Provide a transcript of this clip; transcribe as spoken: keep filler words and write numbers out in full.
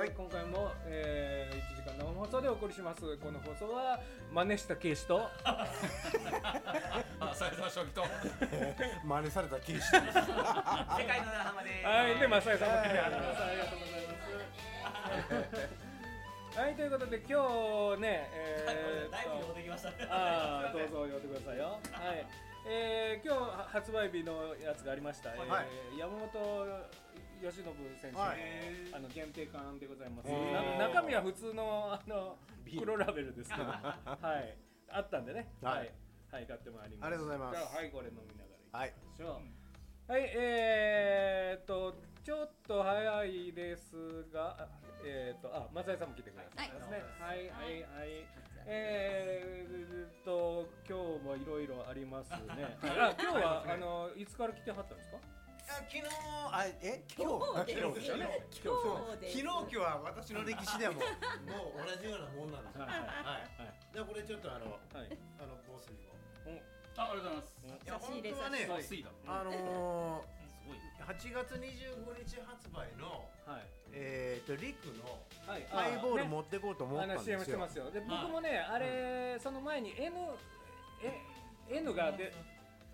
はい、今回も、えー、いちじかん生放送でお送りします。この放送は真似したケースとあ、さやさん将棋と真似されたケースです。 世界の長浜です。 はい、で、まさやさんも来てくれてます。ありがとうございます。はい、ということで今日ね、えー、 だいぶ呼んできましたね。 ああ、どうぞ呼んでくださいよ。はい、えー、今日発売日のやつがありました。はい、えー、山本由伸選手、はい、あの限定缶でございます。な中身は普通のあの黒ラベルですけど、はい、あったんでね、はい、はい、買ってまいります。 ありがとうございます。 はい、これ飲みながらいきましょう。 はいはい、えーっとちょっと早いですが、えーっとあ、松井さんも来てくださいますね。はいはいはい。えーっと今日もいろいろありますね。あ、今日はあのいつから来てはったんですか？ あ、昨日、あ、え、今日、 昨日ですよね。 今日、昨日今日は私の歴史でももう同じようなもんなんです。はいはいはい。じゃあこれちょっとあの、はい、あの香水を。 あ、ありがとうございます。 いや本当はね、あのはちがつにじゅうごにち発売のえっとリクのハイボール持ってこうと思ったんですよ。 シーエムしてますよ。で僕もね、あれその前に N N がで